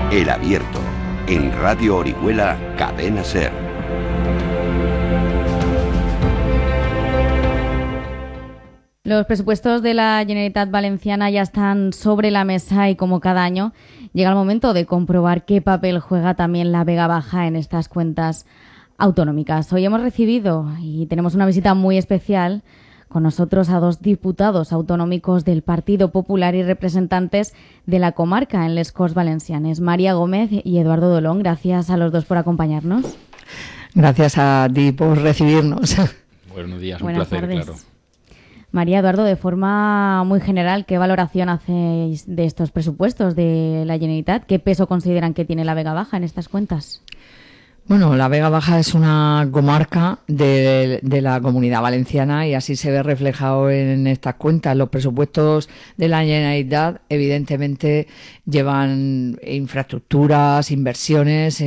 El Abierto, en Radio Orihuela, Cadena SER. Los presupuestos de la Generalitat Valenciana ya están sobre la mesa y, como cada año, llega el momento de comprobar qué papel juega también la Vega Baja en estas cuentas autonómicas. Hoy hemos recibido y tenemos una visita muy especial con nosotros a dos diputados autonómicos del Partido Popular y representantes de la comarca en les Corts Valencianes, María Gómez y Eduardo Dolón. Gracias a los dos por acompañarnos. Gracias a ti por recibirnos. Buenos días, Buenas un placer, tardes. claro. María, Eduardo, de forma muy general, ¿qué valoración hacéis de estos presupuestos de la Generalitat? ¿Qué peso consideran que tiene la Vega Baja en estas cuentas? Bueno, la Vega Baja es una comarca de la Comunidad Valenciana y así se ve reflejado en estas cuentas. Los presupuestos de la Generalitat evidentemente llevan infraestructuras, inversiones,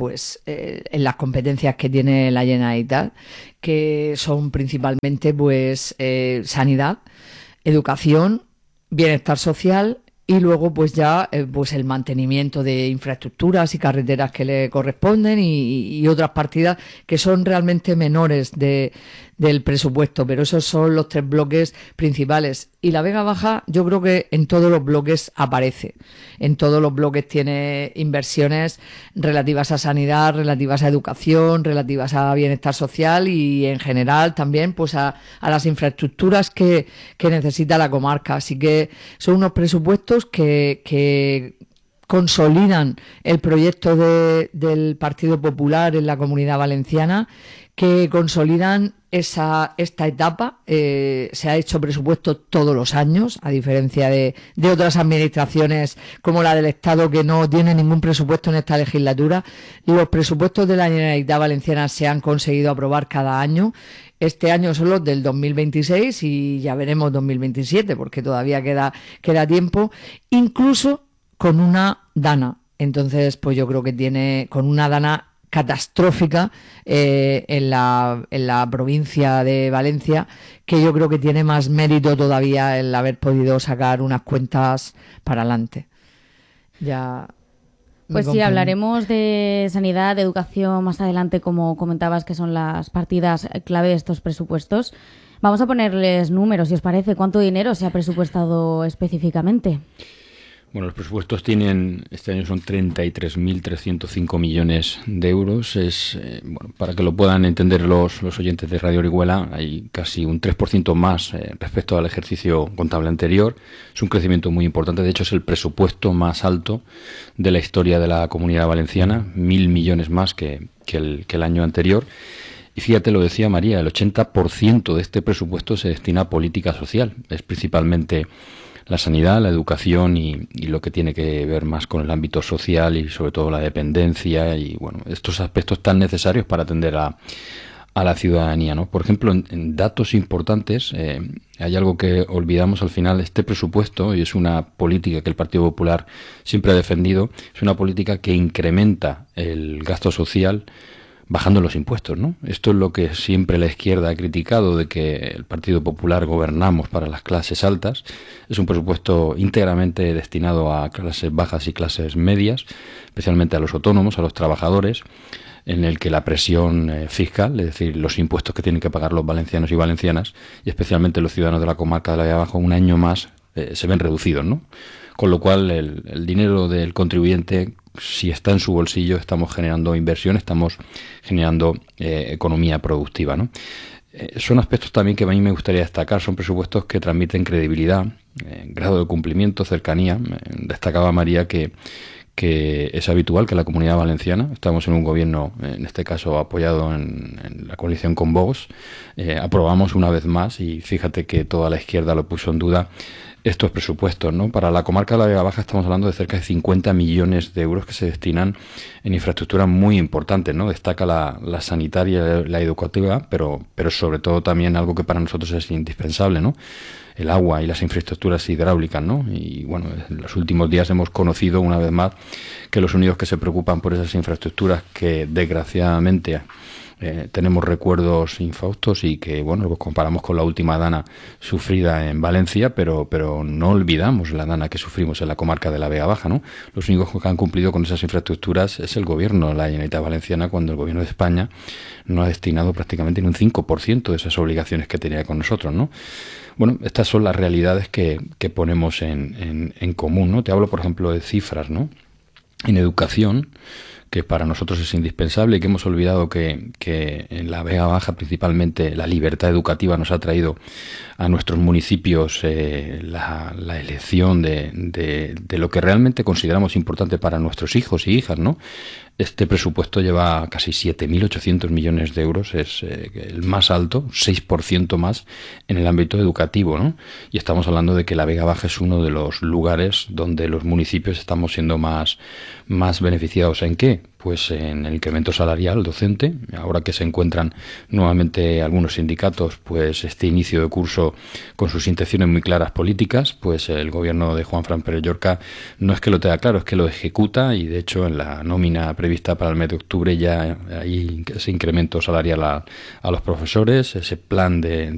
en las competencias que tiene la Generalitat, que son principalmente sanidad, educación, bienestar social. Y luego el mantenimiento de infraestructuras y carreteras que le corresponden y otras partidas que son realmente menores del presupuesto, pero esos son los tres bloques principales. Y la Vega Baja yo creo que en todos los bloques aparece. En todos los bloques tiene inversiones relativas a sanidad, relativas a educación, relativas a bienestar social y en general también a las infraestructuras que necesita la comarca. Así que son unos presupuestos que consolidan el proyecto del Partido Popular en la Comunidad Valenciana, que consolidan esta etapa. Se ha hecho presupuesto todos los años, a diferencia de otras administraciones como la del Estado, que no tiene ningún presupuesto en esta legislatura. Los presupuestos de la Generalitat Valenciana se han conseguido aprobar cada año. Este año son los del 2026 y ya veremos 2027, porque todavía queda tiempo, incluso con una dana. Entonces, yo creo que tiene con una dana catastrófica en la provincia de Valencia, que yo creo que tiene más mérito todavía el haber podido sacar unas cuentas para adelante. Pues sí, hablaremos de sanidad, de educación más adelante, como comentabas, que son las partidas clave de estos presupuestos. Vamos a ponerles números, si os parece. ¿Cuánto dinero se ha presupuestado específicamente? Bueno, los presupuestos este año son 33.305 millones de euros. Para que lo puedan entender los oyentes de Radio Orihuela, hay casi un 3% más respecto al ejercicio contable anterior. Es un crecimiento muy importante. De hecho, es el presupuesto más alto de la historia de la Comunidad Valenciana, 1.000 millones más que el año anterior. Y fíjate, lo decía María, el 80% de este presupuesto se destina a política social. Es principalmente la sanidad, la educación y lo que tiene que ver más con el ámbito social y sobre todo la dependencia y estos aspectos tan necesarios para atender a la ciudadanía, ¿no? Por ejemplo, en datos importantes, hay algo que olvidamos al final. Este presupuesto, y es una política que el Partido Popular siempre ha defendido, es una política que incrementa el gasto social bajando los impuestos, ¿no? Esto es lo que siempre la izquierda ha criticado, de que el Partido Popular gobernamos para las clases altas. Es un presupuesto íntegramente destinado a clases bajas y clases medias, especialmente a los autónomos, a los trabajadores, en el que la presión fiscal, es decir, los impuestos que tienen que pagar los valencianos y valencianas, y especialmente los ciudadanos de la comarca de la Vega Baja, un año más se ven reducidos, ¿no? Con lo cual el dinero del contribuyente, si está en su bolsillo, estamos generando inversión, estamos generando economía productiva, ¿no? Son aspectos también que a mí me gustaría destacar. Son presupuestos que transmiten credibilidad, grado de cumplimiento, cercanía. Destacaba María que es habitual que la Comunidad Valenciana, estamos en un gobierno, en este caso apoyado en la coalición con Vox, aprobamos una vez más, y fíjate que toda la izquierda lo puso en duda, estos presupuestos, ¿no? Para la comarca de la Vega Baja estamos hablando de cerca de 50 millones de euros que se destinan en infraestructuras muy importantes, ¿no? Destaca la sanitaria, la educativa, pero sobre todo también algo que para nosotros es indispensable, ¿no? El agua y las infraestructuras hidráulicas, ¿no? Y en los últimos días hemos conocido una vez más que los únicos que se preocupan por esas infraestructuras, que desgraciadamente tenemos recuerdos infaustos y que, bueno, lo comparamos con la última dana sufrida en Valencia, pero no olvidamos la dana que sufrimos en la comarca de la Vega Baja, ¿no? Los únicos que han cumplido con esas infraestructuras es el gobierno de la Generalitat Valenciana, cuando el gobierno de España no ha destinado prácticamente ni un 5% de esas obligaciones que tenía con nosotros, ¿no? Bueno, estas son las realidades que ponemos en común, ¿no? Te hablo, por ejemplo, de cifras, ¿no? En educación, que para nosotros es indispensable y que hemos olvidado que en la Vega Baja principalmente la libertad educativa nos ha traído a nuestros municipios la elección de lo que realmente consideramos importante para nuestros hijos y hijas, ¿no? Este presupuesto lleva casi 7.800 millones de euros, es el más alto, 6% más en el ámbito educativo, ¿no? Y estamos hablando de que la Vega Baja es uno de los lugares donde los municipios estamos siendo más beneficiados. ¿En qué? Pues en el incremento salarial docente. Ahora que se encuentran nuevamente algunos sindicatos, pues este inicio de curso con sus intenciones muy claras políticas, pues el gobierno de Juan Fran Pérez Llorca no es que lo tenga claro, es que lo ejecuta, y de hecho en la nómina prevista para el mes de octubre ya hay ese incremento salarial a los profesores, ese plan de